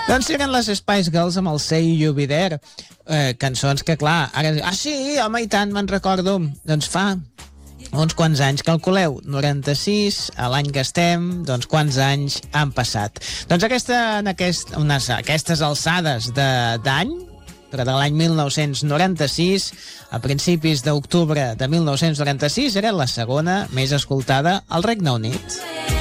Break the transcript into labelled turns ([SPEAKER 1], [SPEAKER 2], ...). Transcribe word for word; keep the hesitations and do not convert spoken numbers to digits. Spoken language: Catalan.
[SPEAKER 1] Doncs eren les Spice Girls amb el Say You Be There, eh, cançons que, clar, ara... Ah, sí, home, i tant, me'n recordo. Doncs fa uns quants anys, calculeu, noranta-sis, a l'any que estem, doncs quants anys han passat. Doncs aquesta, en aquest, unes, aquestes alçades d'any, però de l'any mil nou-cents noranta-sis, a principis d'octubre de mil nou-cents noranta-sis, era la segona més escoltada al Regne Unit.